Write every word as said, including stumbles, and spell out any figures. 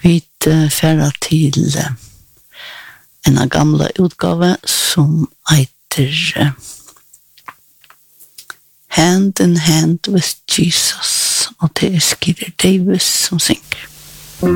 Vi uh, färra till uh, en gamla utgave som heter uh, Hand in Hand with Jesus, og det er Skeeter Davis som synger.